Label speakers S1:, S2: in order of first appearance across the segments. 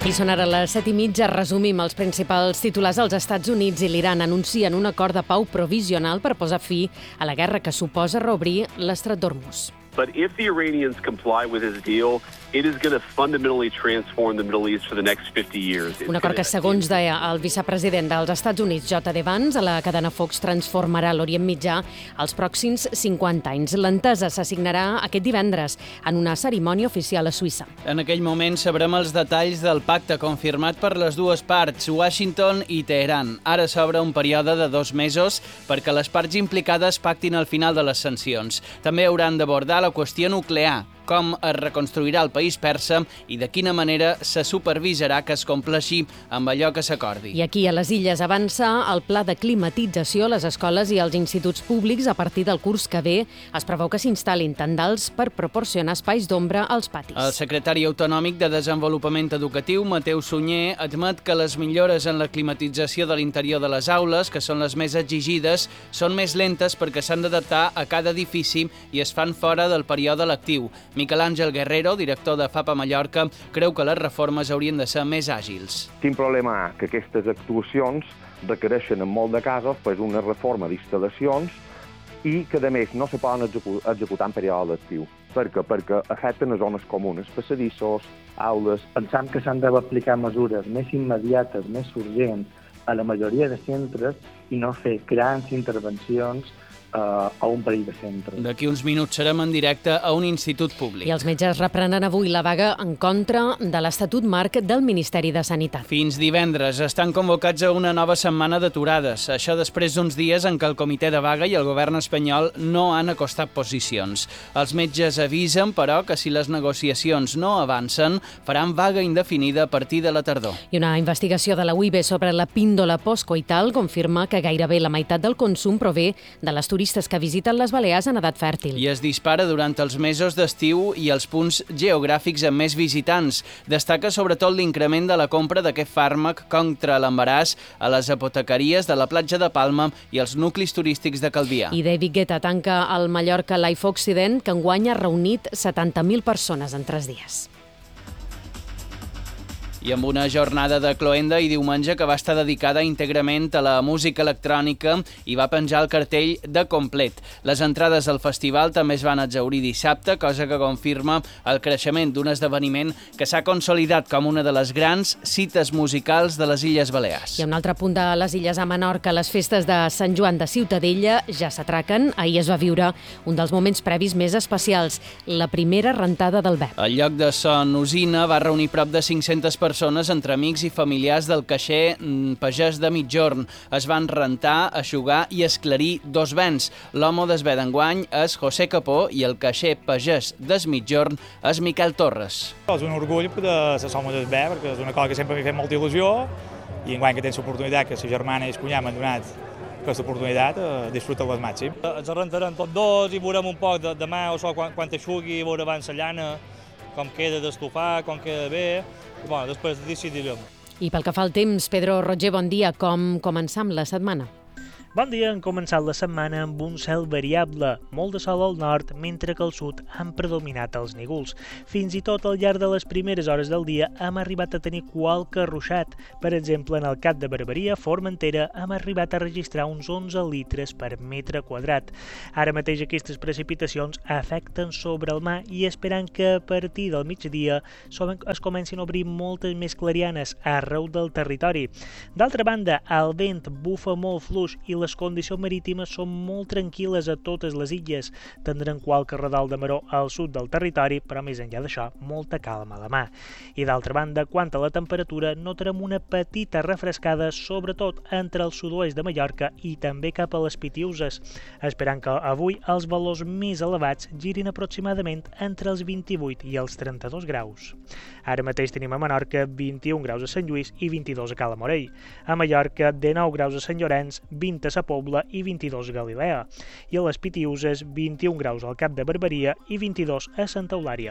S1: I són ara les 7:30. Resumim els principals titulars. Els Estats Units i l'Iran anuncien un acord de pau provisional per posar fi a la guerra que suposa reobrir l'Estret d'Hormuz.
S2: But if the Iranians comply with his deal, it is going to fundamentally transform the Middle East for the next 50 years.
S1: Un acord que, segons deia el vicepresident dels Estats Units, J.D. Vance, a la cadena Fox transformarà l'Orient Mitjà als pròxims 50 anys. L'entesa s'assignarà aquest divendres en una cerimònia oficial a Suïssa.
S3: En aquell moment sabrem els detalls del pacte confirmat per les dues parts, Washington i Teheran. Ara s'obre un període de 2 mesos perquè les parts implicades pactin el final de les sancions. També hauran d'abordar la qüestió nuclear, com es reconstruirà el país persa i de quina manera se supervisarà que es compleixi amb allò que s'acordi.
S1: I aquí a les Illes avança el pla de climatització a les escoles i als instituts públics. A partir del curs que ve es preveu que s'instal·lin tendals per proporcionar espais d'ombra als patis.
S3: El secretari autonòmic de Desenvolupament Educatiu, Mateu Sunyer, admet que les millores en la climatització de l'interior de les aules, que són les més exigides, són més lentes perquè s'han d'adaptar a cada edifici i es fan fora del període lectiu. Miquel Àngel Guerrero, director de FAPA Mallorca, creu que les reformes haurien de ser més àgils.
S4: Quin problema hi ha? Que aquestes actuacions requereixen en molt de casos una reforma d'instal·lacions i que, a més, no se poden executar en període lectiu. Per què? Perquè afecten a zones comunes, passadissos, aules.
S5: Pensam que s'han d'aplicar mesures més immediates, més urgents a la majoria de centres i no fer grans intervencions a un parell de centres.
S3: D'aquí uns minuts serem en directe a un institut públic.
S1: I els metges reprenen avui la vaga en contra de l'Estatut Marc del Ministeri de Sanitat.
S3: Fins divendres estan convocats a una nova setmana d'aturades. Això després d'uns dies en què el comitè de vaga i el govern espanyol no han acostat posicions. Els metges avisen, però, que si les negociacions no avancen, faran vaga indefinida a partir de la tardor.
S1: I una investigació de la UIB sobre la píndola postcoital confirma que gairebé la meitat del consum prové de les turistes que visiten les Balears en edat fèrtil.
S3: I es dispara durant els mesos d'estiu i els punts geogràfics amb més visitants. Destaca sobretot l'increment de la compra d'aquest fàrmac contra l'embaràs a les apotecaries de la platja de Palma i els nuclis turístics de Calvià.
S1: I David Guetta tanca el Mallorca Life Occident, que enguany ha reunit 70.000 persones en 3 dies.
S3: I amb una jornada de cloenda i diumenge que va estar dedicada íntegrament a la música electrònica i va penjar el cartell de complet. Les entrades al festival també es van exhaurir dissabte, cosa que confirma el creixement d'un esdeveniment que s'ha consolidat com una de les grans cites musicals de les Illes Balears.
S1: I a un altre punt de les Illes, a Menorca, les festes de Sant Joan de Ciutadella ja s'atraquen. Ahir es va viure un dels moments previs més especials, la primera rentada del Vep.
S3: El lloc de Son Usina va reunir prop de 500 persones entre amics i familiars del caixer pagès de Migjorn. Es van rentar, eixugar i esclarir 2 vents. L'home d'esvé d'enguany és José Capó i el caixer pagès des Migjorn és Miquel Torres.
S6: És un orgull de ser som d'esvé, perquè és una cosa que sempre m'ha fet molta il·lusió i enguany que tens l'oportunitat, que sa germana i el cunyat m'han donat aquesta oportunitat, disfruta-la al màxim. Ens rentarem tots 2 i veurem un poc demà o so quan t'eixugui, veure abans la llana, com queda d'estofar, com queda bé. Bueno, després decidirem.
S1: I pel que fa al temps, Pedro Roger, bon dia. Com començam la setmana?
S7: Bon dia, hem començat la setmana amb un cel variable, molt de sol al nord, mentre que al sud han predominat els nígols. Fins i tot al llarg de les primeres hores del dia hem arribat a tenir qualque ruixat. Per exemple, en el Cap de Barberia, Formentera, hem arribat a registrar uns 11 litres per metre quadrat. Ara mateix aquestes precipitacions afecten sobre el mar i esperant que a partir del migdia es comencin a obrir moltes més clarianes arreu del territori. D'altra banda, el vent bufa molt fluix i les condicions marítimes són molt tranquil·les a totes les illes. Tindran qualque radal de maró al sud del territori, però més enllà d'això, molta calma a la mà. I d'altra banda, quant a la temperatura, notarem una petita refrescada, sobretot entre el sud-oest de Mallorca i també cap a les Pitiüses, esperant que avui els valors més elevats girin aproximadament entre els 28 i els 32 graus. Ara mateix tenim a Menorca 21 graus a Sant Lluís i 22 a Cala Morell. A Mallorca 19 graus a Sant Llorenç, 20 a Sa Pobla i 22 a Galilea. I a les Pitiüses 21 graus al Cap de Barberia i 22 a Santa Eulària.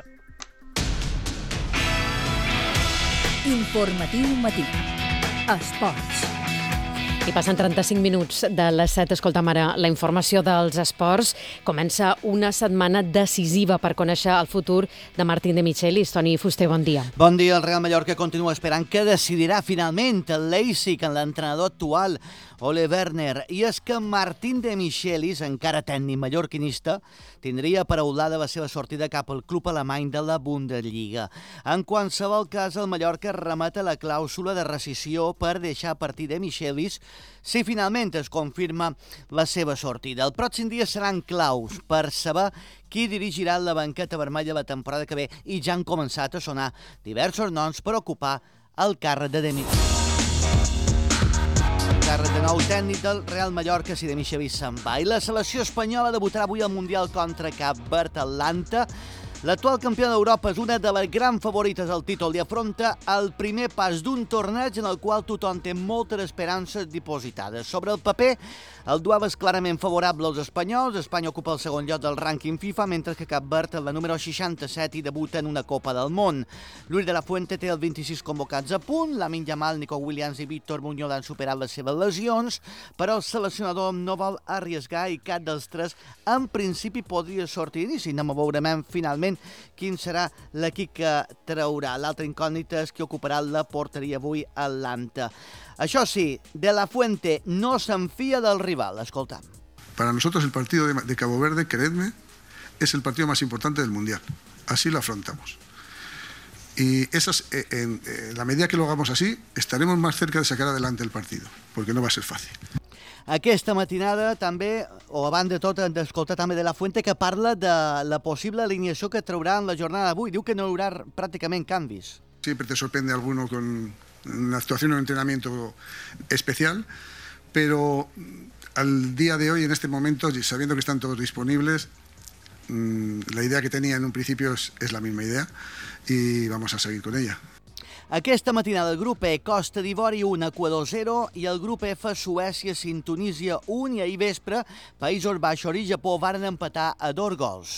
S8: Informatiu matí. Esports.
S1: I passen 35 minuts de les 7. Escolta'm ara la informació dels esports. Comença una setmana decisiva per conèixer el futur de Martín de Michelis. Toni Fuster, bon dia.
S8: Bon dia. El Real Mallorca continua esperant que decidirà finalment el Leipzig en l'entrenador actual, Ole Werner. I és que Martín de Michelis, encara tècnic mallorquinista, tindria paraulada la seva sortida cap al club alemany de la Bundesliga. En qualsevol cas, el Mallorca remata la clàusula de rescissió per deixar partir de Michelis si finalment es confirma la seva sortida. El pròxim dia seran claus per saber qui dirigirà la banqueta vermella la temporada que ve i ja han començat a sonar diversos noms per ocupar el càrrec de Michelis. El càrrec de nou tècnic del Real Mallorca si de Michelis se'n va. I la selecció espanyola debutarà avui al Mundial contra Cap Verd a Atlanta. L'actual campió d'Europa és una de les grans favorites al títol i afronta el primer pas d'un torneig en el qual tothom té moltes esperances dipositades. Sobre el paper, el duel és clarament favorable als espanyols. Espanya ocupa el segon lloc del rànquing FIFA, mentre que Cap Verd és la número 67 i debuta en una Copa del Món. Luis de la Fuente té els 26 convocats a punt. Lamine Yamal, Nico Williams i Víctor Muñoz han superat les seves lesions, però el seleccionador no vol arriesgar i cap dels tres en principi podria sortir d'inici. Anem a veure finalment quin serà l'equip que traurà. L'altra incògnita és qui ocuparà la porteria avui a Atlanta. Això sí, de la Fuente no s'enfia del rival. Escoltam.
S9: Para nosotros el partido de Cabo Verde, creedme, es el partido más importante del Mundial. Así lo afrontamos. Y en la medida que lo hagamos así, estaremos más cerca de sacar adelante el partido, porque no va a ser fácil.
S8: Aquesta matinada també, o abans de tot, hem d'escoltar també de la Fuente que parla de la possible alineació que traurà en la jornada d'avui. Diu que no hi haurà pràcticament canvis.
S9: Siempre te sorprende alguno con una actuación o un entrenamiento especial, pero al día de hoy, en este momento, sabiendo que están todos disponibles, la idea que tenía en un principio es la misma idea y vamos a seguir con ella.
S8: Aquesta matinada el grup E, Costa d'Ivori 1, Equador 0 i el grup F, Suècia, Tunísia 1 i ahir vespre Països Baixos i Japó varen empatar a 2 gols.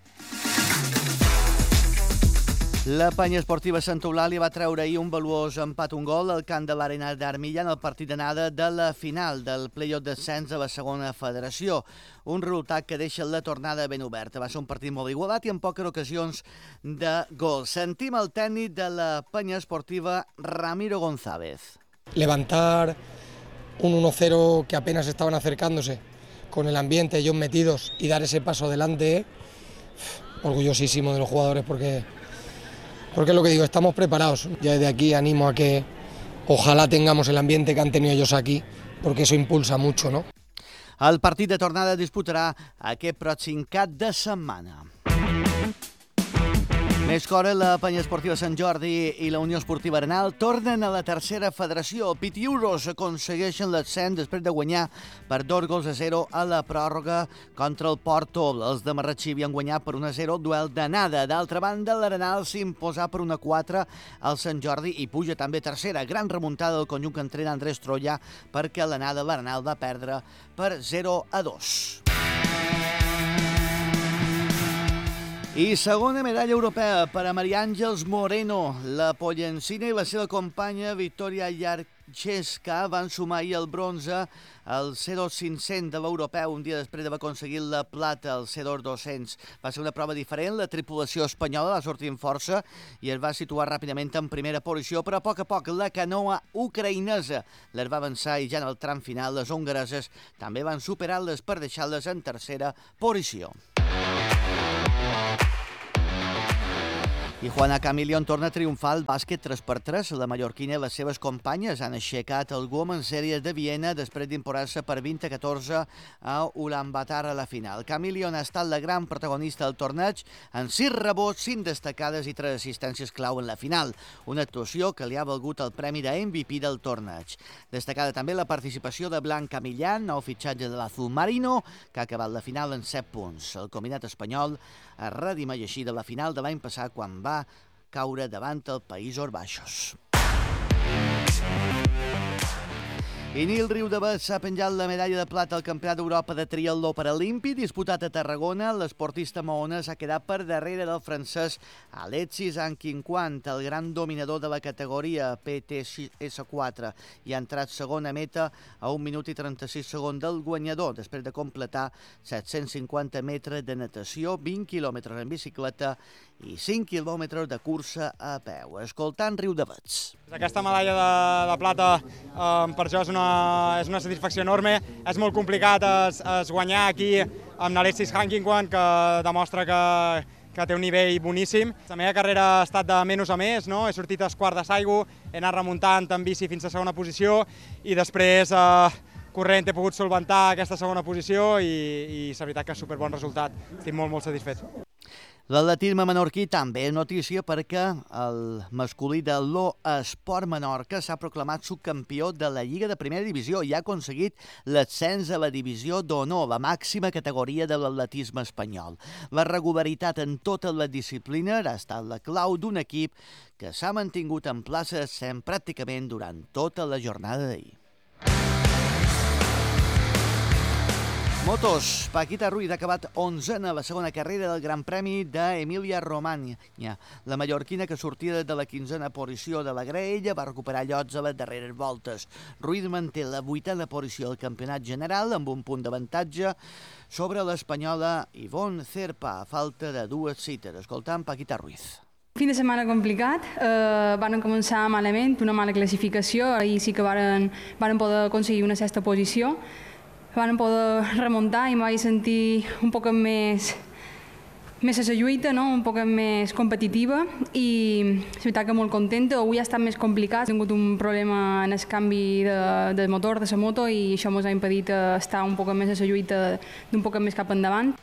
S8: La penya esportiva Santa Eulàlia va treure ahir un valuós empat un gol al camp de l'Arena d'Armilla en el partit d'anada de la final del play-off d'ascens a la segona federació. Un resultat que deixa la tornada ben oberta. Va ser un partit molt igualat i amb poques ocasions de gol. Sentim el tècnic de la penya esportiva, Ramiro González.
S10: Levantar un 1-0 que apenas estaban acercándose con el ambiente, ellos metidos, y dar ese paso adelante, orgullosísimo de los jugadores porque es lo que digo, estamos preparados. Ya desde aquí animo a que ojalá tengamos el ambiente que han tenido ellos aquí, porque eso impulsa mucho, ¿no?
S8: El partit de tornada disputarà aquest pròxim cap de setmana. Més cora, la penya esportiva Sant Jordi i la Unió Esportiva Arenal tornen a la tercera federació. Pitiuros aconsegueixen l'ascens després de guanyar per 2-0 a la pròrroga contra el Porto. Els de Marratxí havien guanyat per 1-0 el duel d'anada. D'altra banda, l'Arenal s'imposà per 1-4 al Sant Jordi i puja també tercera. Gran remuntada del conjunt que entrena Andrés Troya perquè l'anada l'Arenal va perdre per 0-2. I segona medalla europea per a Maria Àngels Moreno. La pollencina i la seva companya Victoria Yarcheska van sumar ahir el bronze al C2-500 de l'europeu, un dia després d'haver aconseguit la plata al C2-200. Va ser una prova diferent, la tripulació espanyola va sortir amb força i es va situar ràpidament en primera posició, però a poc la canoa ucraïnesa les va avançar i ja en el tram final les hongareses també van superar-les per deixar-les en tercera posició. I Juana Camilion torna a triomfar al bàsquet 3x3. La mallorquina i les seves companyes han aixecat el Women's Series de Viena després d'imposar-se per 20-14 a Ulaanbaatar a la final. Camilion ha estat la gran protagonista del torneig amb 6 rebots, 5 destacades i 3 assistències clau en la final. Una actuació que li ha valgut el premi de MVP del torneig. Destacada també la participació de Blanca Millán, nou fitxatge de l'Azul Marino, que ha acabat la final en 7 punts. El combinat espanyol es redimeix així de la final de l'any passat quan va caure davant els Països Baixos. I Nil Riudavés s'ha penjat la medalla de plata al Campionat d'Europa de triatló paralímpic disputat a Tarragona. L'esportista maonès ha quedat per darrere del francès Alexis Anquinquant, el gran dominador de la categoria PTS4, i ha entrat segona meta a 1 minut i 36 segons del guanyador, després de completar 750 metres de natació, 20 quilòmetres en bicicleta i 5 quilòmetres de cursa a peu. Escoltant Riudavés.
S6: Aquesta medalla de plata per jo és una satisfacció enorme. És molt complicat es guanyar aquí amb Alexis Anquinquant, que demostra que té un nivell boníssim. La meva carrera ha estat de menys a més, no? He sortit als quarts de Saigo, he anat remuntant en bici fins a segona posició i després corrent he pogut solventar aquesta segona posició i la veritat que és superbon resultat. Estic molt satisfet.
S8: L'atletisme menorquí també és notícia perquè el masculí de l'Esport Menorca s'ha proclamat subcampió de la Lliga de Primera Divisió i ha aconseguit l'ascens a la Divisió d'Honor, la màxima categoria de l'atletisme espanyol. La regularitat en totes les disciplines ha estat la clau d'un equip que s'ha mantingut en plaça sent pràcticament durant tota la jornada d'ahir. Motos, Paquita Ruiz ha acabat 11a a la segona carrera del Gran Premi d'Emília-Romanya. La mallorquina, que sortia de la 15a posició de la graella, va recuperar llocs a les darreres voltes. Ruiz manté la 8a posició del campionat general amb un punt d'avantatge sobre l'espanyola Ivonne Zerpa, a falta de 2 cites. Escoltant Paquita Ruiz.
S11: Fin de setmana complicat, van començar malament, una mala classificació, ahir sí que van poder aconseguir una 6a posició, van poder remuntar i em vaig sentir un poc més a la lluita, no? Un poc més competitiva i és veritat que molt contenta. Avui ha estat més complicat, he tingut un problema en el canvi de motor de la moto i això ens ha impedit estar un poc més a la lluita d'un poc més cap endavant.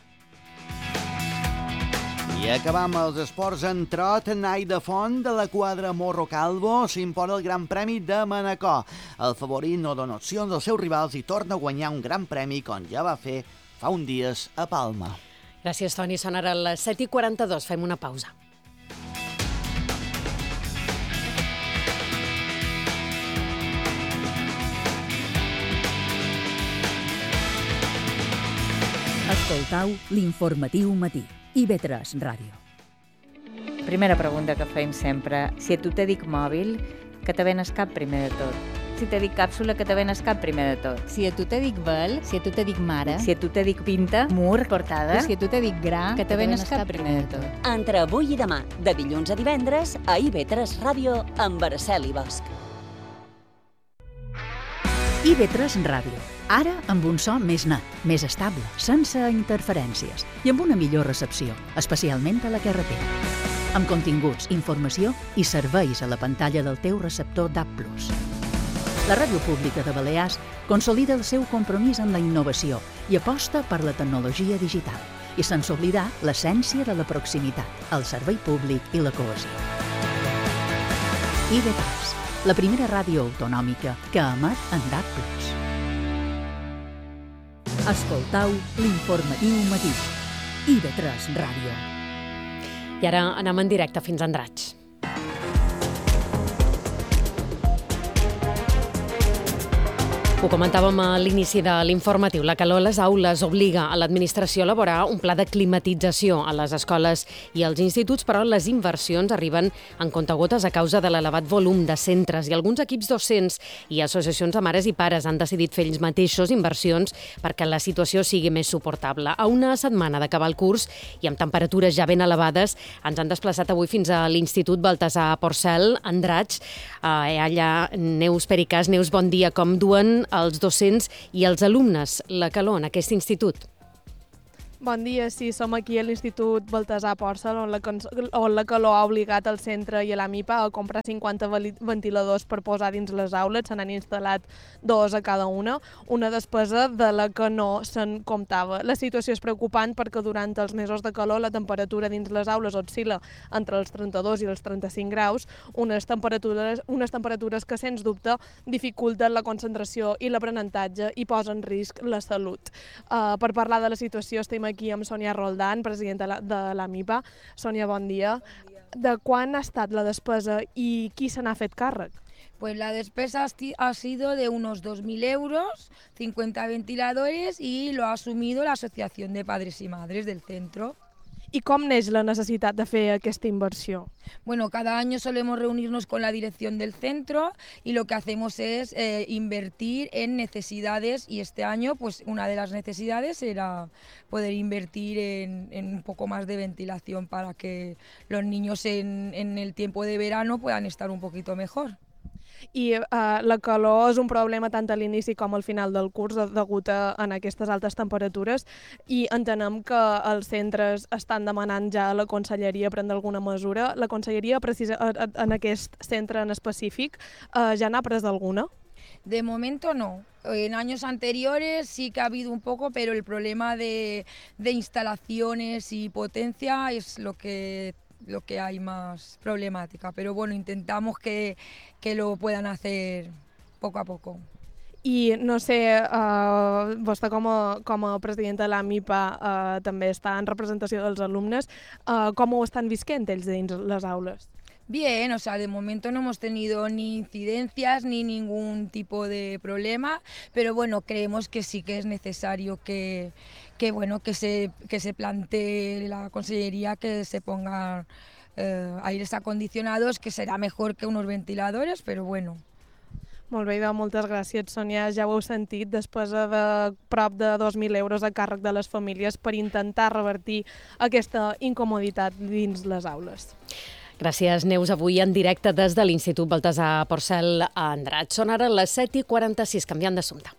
S8: I acabam els esports en trot. Nai de Font, de la quadra Morro Calvo, s'imposa el Gran Premi de Manacor. El favorit no dona opcions als seus rivals i torna a guanyar un gran premi com ja va fer fa uns dies a Palma.
S1: Gràcies, Toni. Són ara les 7:42. Fem una pausa.
S12: Escoltau l'informatiu matí. IB3 Ràdio.
S13: Primera pregunta que feim sempre. Si a tu te dic mòbil, que te ven el cap primer de tot. Si te dic càpsula, que te ven el cap primer de tot.
S14: Si a tu te dic vel, si a tu te dic mare,
S13: si a tu te dic pinta, mur, portada,
S14: si a tu te dic gra,
S13: que te ven el cap primer de tot.
S15: Entre avui i demà, de dilluns a divendres, a IB3 Ràdio, amb Araceli Bosch.
S12: IB3 Ràdio. Ara amb un so més net, més estable, sense interferències i amb una millor recepció, especialment a la carretera. Amb continguts, informació i serveis a la pantalla del teu receptor DAB+. La Ràdio Pública de Balears consolida el seu compromís amb la innovació i aposta per la tecnologia digital i sense oblidar l'essència de la proximitat, el servei públic i la cohesió. IB3, la primera ràdio autonòmica que emet en DAB+. Escoltau l'informatiu matí. IB3 Ràdio.
S1: I ara anem en directe fins a Andratx. Ho comentàvem a l'inici de l'informatiu. La calor a les aules obliga a l'administració a elaborar un pla de climatització a les escoles i als instituts, però les inversions arriben en comptagotes a causa de l'elevat volum de centres i alguns equips docents i associacions de mares i pares han decidit fer ells mateixos inversions perquè la situació sigui més suportable. A una setmana d'acabar el curs i amb temperatures ja ben elevades, ens han desplaçat avui fins a l'Institut Baltasar Porcel, Andratx. Allà, Neus Pericàs. Neus, bon dia. Com duen els docents i els alumnes la calor en aquest institut?
S16: Bon dia, sí, som aquí a l'Institut Baltasar Porcel, on la calor ha obligat el centre i l'AMIPA a comprar 50 ventiladors per posar dins les aules. Se n'han instal·lat 2 a cada una despesa de la que no se'n comptava. La situació és preocupant perquè durant els mesos de calor la temperatura dins les aules oscil·la entre els 32 i els 35 graus, unes temperatures que, sens dubte, dificulten la concentració i l'aprenentatge i posen en risc la salut. Per parlar de la situació estem aquí amb Sònia Roldán, presidenta de l'AMIPA. Sònia, bon dia. De quan ha estat la despesa i qui se n'ha fet càrrec?
S17: Pues la despesa ha sido de unos 2.000 euros, 50 ventiladores y lo ha asumido la Asociación de Padres y Madres del centro.
S16: I com neix la necessitat de fer aquesta inversió?
S17: Bueno, cada año solemos reunirnos con la dirección del centro y lo que hacemos es invertir en necesidades y este año pues una de las necesidades era poder invertir en un poco más de ventilación para que los niños en el tiempo de verano puedan estar un poquito mejor.
S16: I la calor és un problema tant a l'inici com al final del curs degut a aquestes altes temperatures i entenem que els centres estan demanant ja a la Conselleria prendre alguna mesura. La Conselleria en aquest centre en específic ja n'ha pres alguna?
S17: De momento no. En años anteriores sí que ha habido un poco, pero el problema de instalaciones y potencia es lo que hay más problemática, pero bueno, intentamos que lo puedan hacer poco a poco.
S16: I no sé, vostè com a presidenta de l'AMIPA també està en representació dels alumnes, com ho estan visquent ells dins les aules?
S17: Bien, o sea, de momento no hemos tenido ni incidencias ni ningún tipo de problema, pero bueno, creemos que sí que es necesario que se plantee la Consellería que se pongan aires acondicionados, que será mejor que unos ventiladores, pero bueno.
S16: Molt bé, moltes gràcies, Sònia. Ja ho heu sentit, després de prop de 2.000 euros a càrrec de les famílies per intentar revertir aquesta incomoditat dins les aules.
S1: Gràcies, Neus. Avui en directe des de l'Institut Baltasar Porcel a Andratx. Són ara les 7:46, canviant d'assumpte.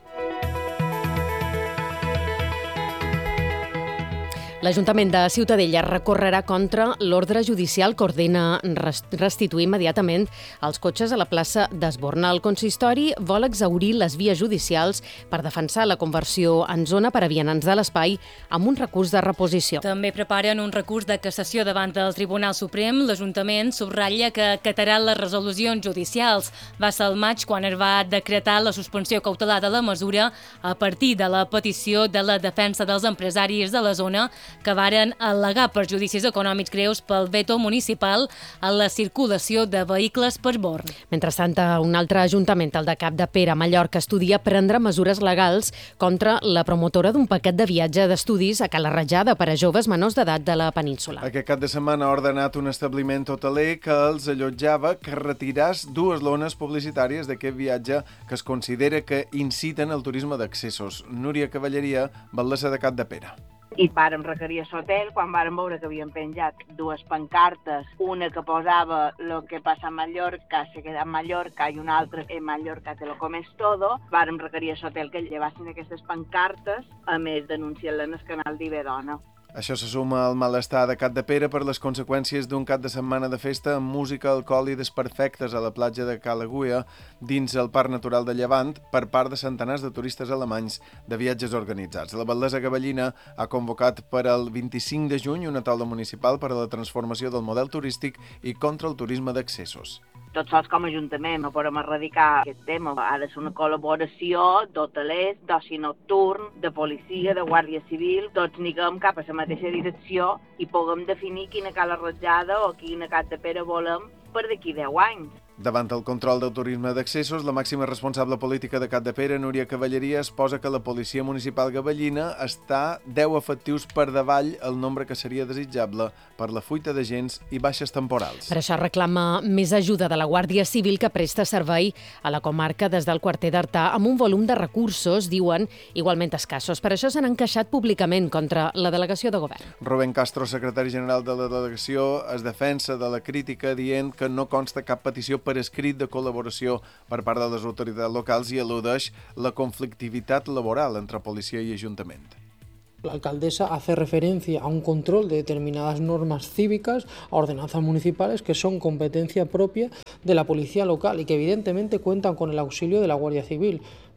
S1: L'Ajuntament de Ciutadella recorrerà contra l'ordre judicial que ordena restituir immediatament els cotxes a la plaça d'Esborna. El consistori vol exhaurir les vies judicials per defensar la conversió en zona per a vianants de l'espai amb un recurs de reposició.
S18: També preparen un recurs de cassació davant del Tribunal Suprem. L'Ajuntament subratlla que acatarà les resolucions judicials. Va ser el maig quan es va decretar la suspensió cautelar de la mesura a partir de la petició de la defensa dels empresaris de la zona que varen al·legar perjudicis econòmics greus pel veto municipal a la circulació de vehicles per Born.
S1: Mentrestant, un altre ajuntament, el de Capdepera, Mallorca, estudia prendre mesures legals contra la promotora d'un paquet de viatge d'estudis a Cala Rajada per a joves menors d'edat de la península.
S19: Aquest cap de setmana ha ordenat un establiment hoteler que els allotjava que retiràs 2 lones publicitàries d'aquest viatge que es considera que inciten al turisme d'accessos. Núria Cavalleria, batlessa de Capdepera.
S20: I vàrem requerir a l'hotel quan vàrem veure que havien penjat 2 pancartes, una que posava lo que passa a Mallorca se queda en Mallorca i una altra en Mallorca te lo comes todo. Vàrem requerir a l'hotel que llevassin aquestes pancartes, a més denunciar-les en el canal d'Ibedona.
S19: Això se suma al malestar de Capdepera per les conseqüències d'un cap de setmana de festa amb música, alcohol i desperfectes a la platja de Cala Guia dins el Parc Natural de Llevant per part de centenars de turistes alemanys de viatges organitzats. La batlessa Gavellina ha convocat per al 25 de juny una taula municipal per a la transformació del model turístic i contra el turisme d'accessos.
S20: Tots sols com a Ajuntament no podem erradicar aquest tema. Ha de ser una col·laboració d'hotelers, d'oci nocturn, de policia, de guàrdia civil, tots anirem cap a la mateixa direcció i puguem definir quina Cala Rajada o quina Capdepera volem per d'aquí 10 anys.
S19: Davant el control del turisme d'accessos, la màxima responsable política de Capdepera, Núria Cavalleria, exposa que la Policia Municipal Gavellina està 10 efectius per davall el nombre que seria desitjable per la fuita d'agents i baixes temporals.
S1: Per això reclama més ajuda de la Guàrdia Civil que presta servei a la comarca des del quarter d'Artà amb un volum de recursos, diuen, igualment escassos. Per això s'han encaixat públicament contra la delegació de govern.
S19: Rubén Castro, secretari general de la delegació, es defensa de la crítica dient que no consta cap petició per escrit de col·laboració per part de les autoritats locals i al·ludeix la conflictivitat laboral entre policia y ayuntamiento.
S21: La alcaldesa hace referencia a un control de determinadas normas cívicas, a ordenanzas municipales que son competencia propia de la policía local y que evidentemente cuentan con el auxilio de la Guardia Civil.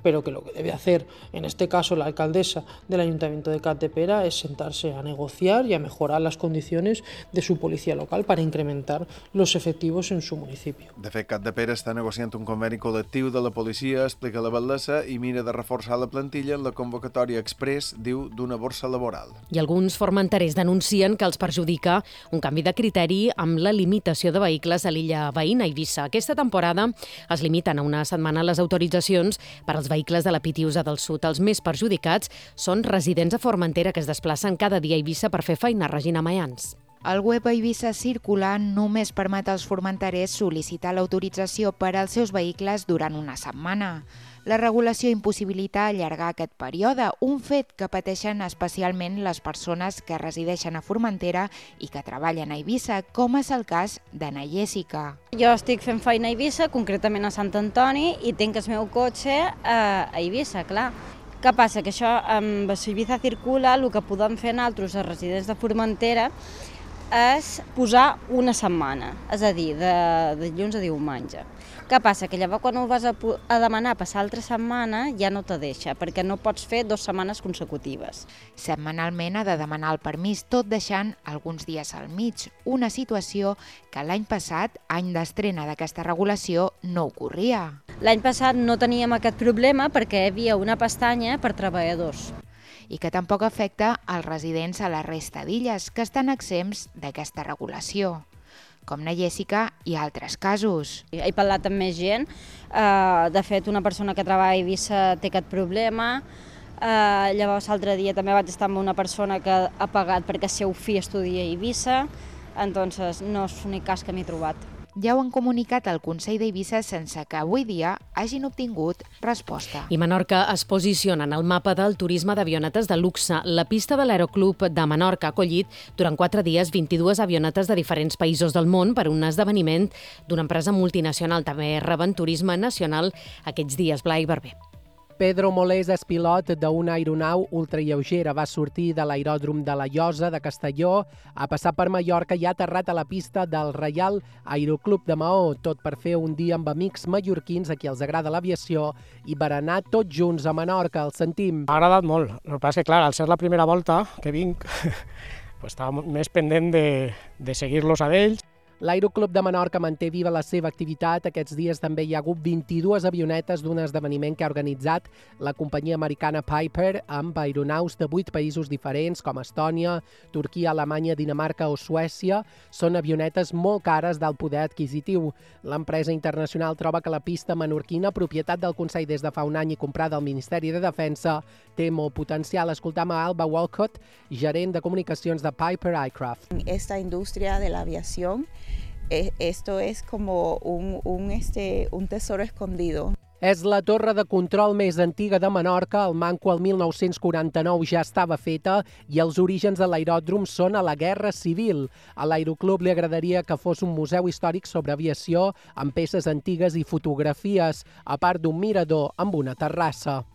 S21: pero que lo que debe hacer, en este caso la alcaldesa del Ayuntamiento de Capdepera, es sentarse a negociar y a mejorar las condiciones de su policía local para incrementar los efectivos en su municipio.
S19: De fet, Capdepera està negociant un conveni col·lectiu de la policia, explica la batllessa, i mira de reforçar la plantilla en la convocatòria express, diu, d'una borsa laboral.
S1: I alguns formenterers denuncien que els perjudica un canvi de criteri amb la limitació de vehicles a l'illa veïna Eivissa. Aquesta temporada es limiten a una setmana les autoritzacions per als vehicles de la Pitiusa del Sud. Els més perjudicats són residents a Formentera que es desplacen cada dia a Eivissa per fer feina. Regina Mayans.
S2: El web Eivissa Circular només permet als formenterers sol·licitar l'autorització per als seus vehicles durant una setmana. La regulació impossibilita allargar aquest període, un fet que pateixen especialment les persones que resideixen a Formentera i que treballen a Eivissa, com és el cas d'Anna Jessica.
S22: Jo estic fent feina a Eivissa, concretament a Sant Antoni, i tinc el meu cotxe a Eivissa, clar. Què passa? Que això, amb Eivissa Circula, el que podem fer nosaltres, els residents de Formentera, és posar una setmana, és a dir, de dilluns a diumenge. Què passa? Que llavors quan ho vas a demanar passar altra setmana ja no te deixa, perquè no pots fer 2 setmanes consecutives.
S2: Setmanalment ha de demanar el permís, tot deixant alguns dies al mig, una situació que l'any passat, any d'estrena d'aquesta regulació, no ocorria.
S22: L'any passat no teníem aquest problema perquè hi havia una pestanya per treballadors.
S2: I que tampoc afecta als residents a la resta d'illes, que estan exempts d'aquesta regulació, com na Jessica i altres casos.
S22: He parlat amb més gent, de fet una persona que treballa a Eivissa té aquest problema, llavors l'altre dia també vaig estar amb una persona que ha pagat perquè el seu fill estudia a Eivissa, entonces no és l'únic cas que m'he trobat.
S2: Ja ho han comunicat al Consell d'Eivissa sense que avui dia hagin obtingut resposta.
S1: I Menorca es posiciona en el mapa del turisme d'avionetes de luxe. La pista de l'Aeroclub de Menorca ha acollit durant 4 dies 22 avionetes de diferents països del món per un esdeveniment d'una empresa multinacional. També reben turisme nacional aquests dies. Blai Barber.
S23: Pedro Molés és pilot d'una aeronau ultralleugera. Va sortir de l'aeròdrom de la Llosa de Castelló, ha passat per Mallorca i ha aterrat a la pista del Reial Aeroclub de Maó, tot per fer un dia amb amics mallorquins a qui els agrada l'aviació i per anar tots junts a Menorca. El sentim.
S24: M'ha agradat molt. El que passa és que, clar, al ser la primera volta que vinc, estava més pendent de seguir-los a ells.
S23: L'Aeroclub de Menorca manté viva la seva activitat. Aquests dies també hi ha hagut 22 avionetes d'un esdeveniment que ha organitzat la companyia americana Piper amb aeronaus de 8 països diferents com Estònia, Turquia, Alemanya, Dinamarca o Suècia. Són avionetes molt cares d'alt poder adquisitiu. L'empresa internacional troba que la pista menorquina, propietat del Consell des de fa un any i comprada al Ministeri de Defensa, té molt potencial. Escoltam a Alba Walcott, gerent de comunicacions de Piper Aircraft.
S25: Esta industria de la aviación, esto es como un tesoro escondido.
S23: És la torre de control més antiga de Menorca. El manco el 1949 ja estava feta i els orígens de l'aeròdrom són a la Guerra Civil. A l'Aeroclub li agradaria que fos un museu històric sobre aviació amb peces antigues i fotografies, a part d'un mirador amb una terrassa.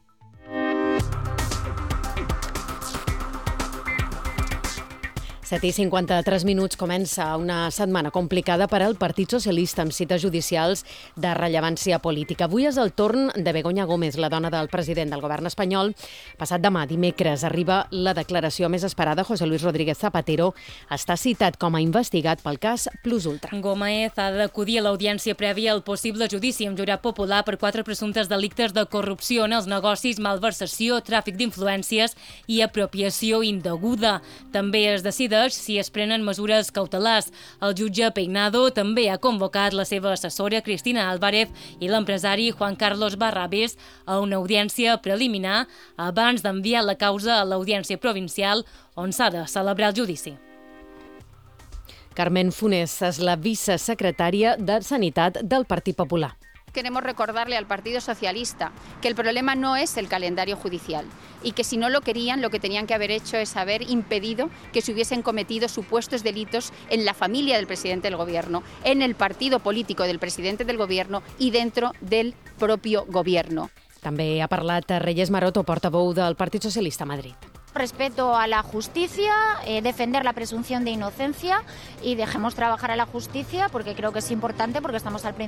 S1: i 7:53 comença una setmana complicada per al Partit Socialista amb cites judicials de rellevància política. Avui és el torn de Begoña Gómez, la dona del president del govern espanyol. Passat demà, dimecres, arriba la declaració més esperada. José Luis Rodríguez Zapatero està citat com a investigat pel cas Plus Ultra.
S18: Gómez ha d'acudir a l'audiència prèvia al possible judici amb jurat popular per 4 presumptes delictes de corrupció en els negocis, malversació, tràfic d'influències i apropiació indeguda. També es decideix si es prenen mesures cautelars. El jutge Peinado també ha convocat la seva assessora Cristina Álvarez i l'empresari Juan Carlos Barrabés a una audiència preliminar abans d'enviar la causa a l'audiència provincial on s'ha de celebrar el judici.
S1: Carmen Funes és la vicesecretària de Sanitat del Partit Popular.
S26: Queremos recordarle al Partido Socialista que el problema no es el calendario judicial y que si no lo querían, lo que tenían que haber hecho es haber impedido que se hubiesen cometido supuestos delitos en la familia del presidente del Gobierno, en el partido político del presidente del Gobierno y dentro del propio Gobierno.
S1: També ha parlat Reyes Maroto, portaveu del Partit Socialista a Madrid.
S27: Respeto a la justicia, defender la presunción de inocencia y dejemos trabajar a la justicia porque creo que es importante porque estamos al principio.